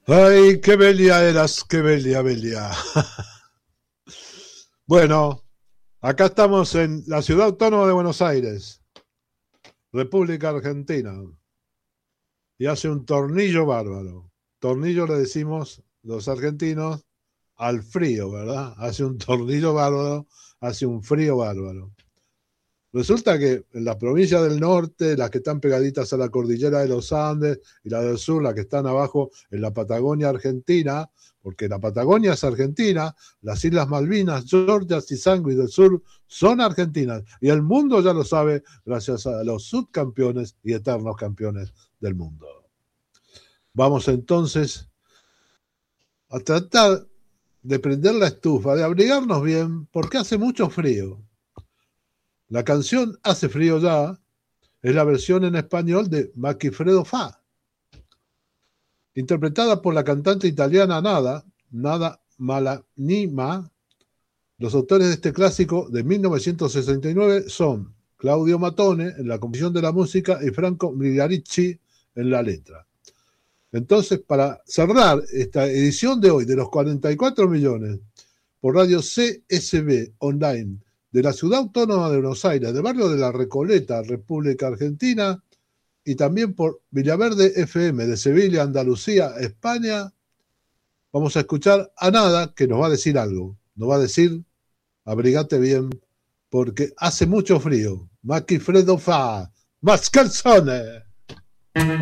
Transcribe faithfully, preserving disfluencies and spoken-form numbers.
Ay, qué bella eras, qué bella, bella. Bueno, acá estamos en la ciudad autónoma de Buenos Aires, República Argentina, y hace un tornillo bárbaro. Tornillo le decimos los argentinos al frío, ¿verdad? Hace un tornillo bárbaro, hace un frío bárbaro. Resulta que en las provincias del norte, las que están pegaditas a la cordillera de los Andes, y las del sur, las que están abajo en la Patagonia Argentina, porque la Patagonia es Argentina, las Islas Malvinas, Georgia y Sandwich del sur son argentinas, y el mundo ya lo sabe gracias a los subcampeones y eternos campeones del mundo. Vamos entonces a tratar de prender la estufa, de abrigarnos bien, porque hace mucho frío. La canción Hace frío ya es la versión en español de Macifredo Fa, interpretada por la cantante italiana Nada, Nada Malanima. Los autores de este clásico de mil novecientos sesenta y nueve son Claudio Matone en la composición de la música y Franco Migliaricci en la letra. Entonces, para cerrar esta edición de hoy de los cuarenta y cuatro millones por radio C S B Online de la Ciudad Autónoma de Buenos Aires, del barrio de La Recoleta, República Argentina, y también por Villaverde F M de Sevilla, Andalucía, España, vamos a escuchar a Nada, que nos va a decir algo. Nos va a decir, abrigate bien, porque hace mucho frío. Macifredo Fa, más calzones.